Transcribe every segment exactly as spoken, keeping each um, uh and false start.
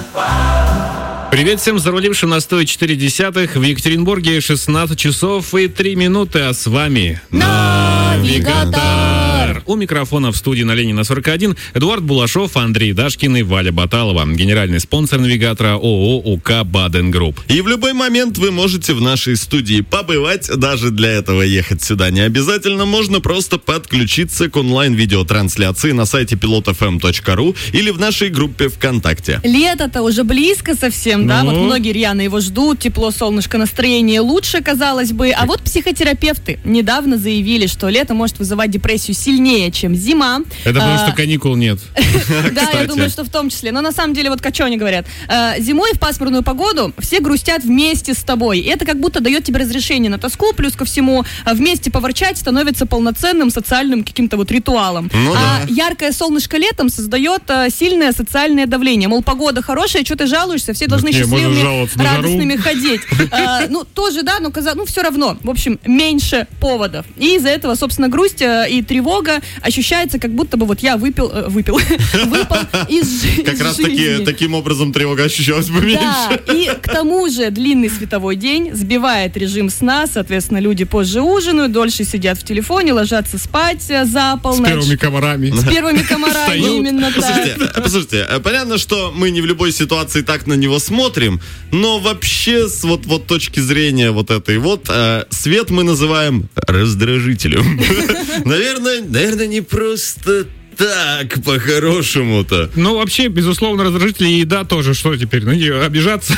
Привет всем зарулившим на сто четыре десятых. В Екатеринбурге шестнадцать часов и три минуты, а с вами Навигатор. У микрофона в студии на Ленина сорок один Эдуард Булашов, Андрей Дашкин и Валя Баталова. Генеральный спонсор Навигатора ООО УК Баден Групп. И в любой момент вы можете в нашей студии побывать. Даже для этого ехать сюда не обязательно. Можно просто подключиться к онлайн-видеотрансляции на сайте пилот эф эм точка ру или в нашей группе ВКонтакте. Лето-то уже близко совсем, да? Ну. Вот многие рьяно его ждут. Тепло, солнышко, настроение лучше, казалось бы. А вот психотерапевты недавно заявили, что лето может вызывать депрессию сильнее, чем зима. Это потому А, что каникул нет. Да, я думаю, что в том числе. Но на самом деле, вот что они говорят. Э, Зимой в пасмурную погоду все грустят вместе с тобой. И это как будто дает тебе разрешение на тоску. Плюс ко всему, э, вместе поворчать становится полноценным социальным каким-то вот ритуалом. Ну а да. яркое солнышко летом создает э, сильное социальное давление. Мол, погода хорошая, что ты жалуешься? Все должны не, можно счастливыми, жаловаться на жару. радостными ходить. Э, Ну, тоже, да, но каза- ну, все равно. В общем, меньше поводов. И из-за этого, собственно, грусть э, и тревога ощущается, как будто бы вот я выпил, э, выпил, выпал из жи- Как из раз таки жизни. таким образом тревога ощущалась бы меньше. Да, и к тому же длинный световой день сбивает режим сна, соответственно, люди позже ужинают, дольше сидят в телефоне, ложатся спать э, за С полночь. первыми комарами. С первыми комарами, Встают. именно так. Послушайте, э, послушайте, э, понятно, что мы не в любой ситуации так на него смотрим, но вообще с вот, вот точки зрения вот этой вот, э, свет мы называем раздражителем. Наверное, наверное, не просто так, по-хорошему-то. Ну, вообще, безусловно, раздражители и еда тоже. Что теперь? Ну, не обижаться.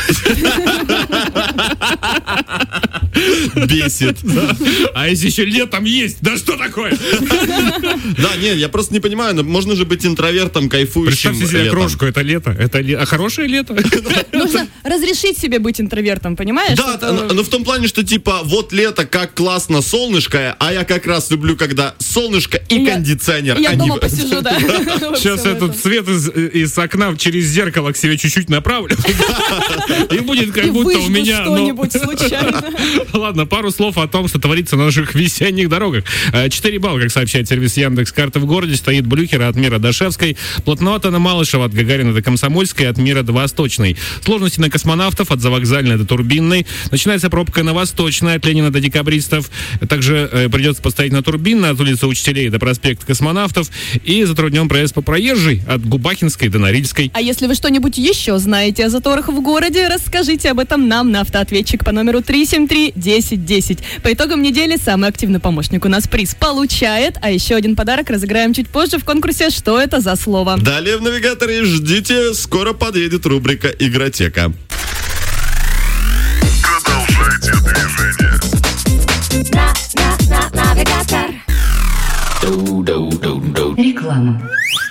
Бесит. А если еще летом есть? Да что такое? Да, нет, я просто не понимаю, но можно же быть интровертом, кайфующим Представьте себе летом. крошку. Это лето. Это ле- а хорошее лето? Нужно разрешить себе быть интровертом, понимаешь? Да, Это- но, но в том плане, что типа вот лето, как классно солнышко, а я как раз люблю, когда солнышко и Я- кондиционер. Я они- дома посижу, да. Во Сейчас всем этот этом. свет из, из окна через зеркало к себе чуть-чуть направлю. И будет как И будто у выжгу меня... ну, что-нибудь случайно. Ладно, пару слов о том, что творится на наших весенних дорогах. четыре балла, как сообщает сервис Яндекс.Карты в городе, стоит Блюхера от Мира до Шевской, плотновато на Малышева от Гагарина до Комсомольской, от Мира до Восточной. Сложности на Космонавтов от Завокзальной до Турбинной. Начинается пробка на Восточной от Ленина до Декабристов. Также э, придется постоять на Турбинной от улицы Учителей до проспекта Космонавтов. И затруднен проезд по Проезжей от Губахинской до Норильской. А если вы что-нибудь еще знаете о заторах в городе, расскажите об этом нам на автоответчик по номеру три семь три десять десять. По итогам недели самый активный помощник у нас приз получает, а еще один подарок разыграем чуть позже в конкурсе «Что это за слово?». Далее в навигаторе ждите, скоро подъедет рубрика «Игротека». Продолжайте движение. Реклама.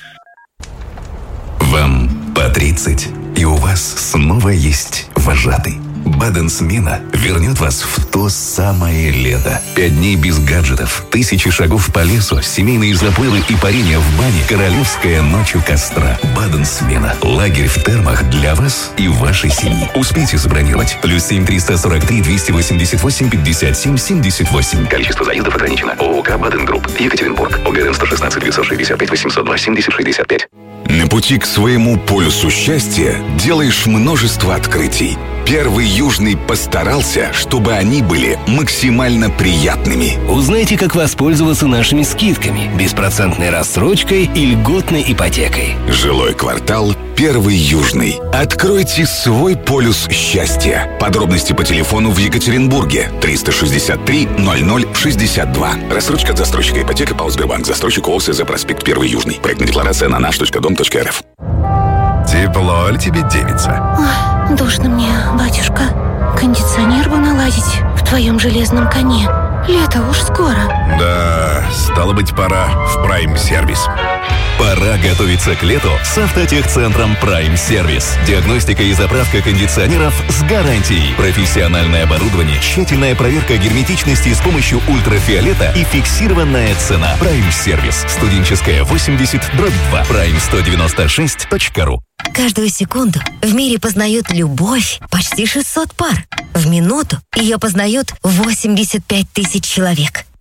Вам по тридцать, и у вас снова есть вожатый. Баден-смена вернет вас в то самое лето. Пять дней без гаджетов, тысячи шагов по лесу, семейные заплывы и парение в бане, королевская ночь у костра. Баден-смена. Лагерь в термах для вас и вашей семьи. Успейте забронировать. Плюс семь триста сорок три двести восемьдесят восемь пятьдесят семь семьдесят восемь. Количество заездов ограничено. ООК Баден Групп. Екатеринбург. ОГРН сто шестнадцать девятьсот шестьдесят пять восемьсот два семьдесят шестьдесят пять. На пути к своему полюсу счастья делаешь множество открытий. Первый Южный постарался, чтобы они были максимально приятными. Узнайте, как воспользоваться нашими скидками, беспроцентной рассрочкой и льготной ипотекой. Жилой квартал «Первый Южный». Откройте свой полюс счастья. Подробности по телефону в Екатеринбурге триста шестьдесят три ноль ноль шестьдесят два. Рассрочка от застройщика ипотека ПАО «Сбербанк». Застройщик ООС за проспект Первый Южный. Проектная декларация на наш точка дом точка эр эф. Тепло ли тебе, девица? Ой, душно мне, батюшка. Кондиционер бы наладить в твоем железном коне. Лето уж скоро. Да, стало быть, пора в Прайм-сервис. Пора готовиться к лету с автотехцентром Prime Service. Диагностика и заправка кондиционеров с гарантией. Профессиональное оборудование, тщательная проверка герметичности с помощью ультрафиолета и фиксированная цена. Prime Service. Студенческая восемьдесят дробь два. прайм сто девяносто шесть точка ру. Каждую секунду в мире познают любовь почти шестьсот пар. В минуту ее познают восемьдесят пять тысяч человек.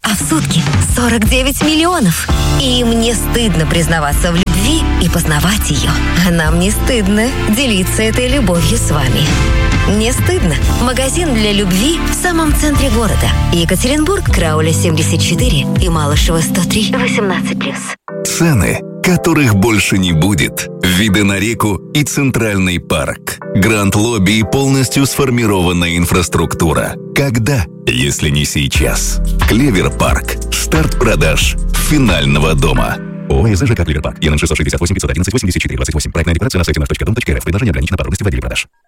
а в сутки сорок девять миллионов. И мне стыдно признаваться в любви и познавать ее. А нам не стыдно делиться этой любовью с вами. Не стыдно. Магазин для любви в самом центре города. Екатеринбург, Крауля семьдесят четыре и Малышева сто три, восемнадцать плюс. Цены, которых больше не будет. Виды на реку и Центральный парк. Гранд-лобби и полностью сформированная инфраструктура. Когда, если не сейчас? Клевер Парк. Старт продаж финального дома. ООО «ЖК Клевер Парк». ЕН шестьсот шестьдесят восемь пятьсот одиннадцать восемьдесят четыре двадцать восемь. Проектная декларация на сайте наш точка дом точка рф. Предложение ограничено по области в отделе продаж.